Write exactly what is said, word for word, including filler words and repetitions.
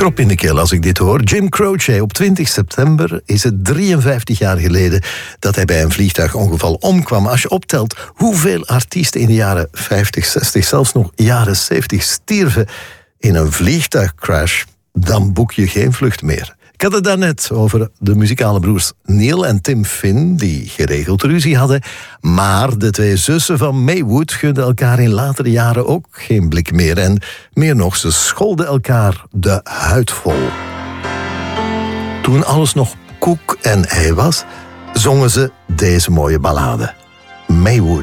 krop in de keel als ik dit hoor. Jim Croce, op twintig september is het drieënvijftig jaar geleden dat hij bij een vliegtuigongeval omkwam. Als je optelt hoeveel artiesten in de jaren vijftig, zestig, zelfs nog jaren zeventig stierven in een vliegtuigcrash, dan boek je geen vlucht meer. Ik had het daarnet over de muzikale broers Neil en Tim Finn, die geregeld ruzie hadden. Maar de twee zussen van Maywood gunden elkaar in latere jaren ook geen blik meer. En meer nog, ze scholden elkaar de huid vol. Toen alles nog koek en ei was, zongen ze deze mooie ballade. Maywood.